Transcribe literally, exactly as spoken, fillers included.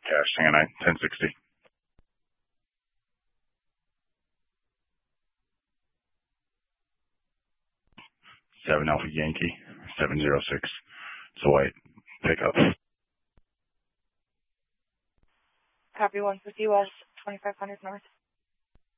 Cash, Singer nine, ten sixty. seven Alpha Yankee, seven zero six. It's a white pickup. Copy one fifty West, twenty-five hundred North.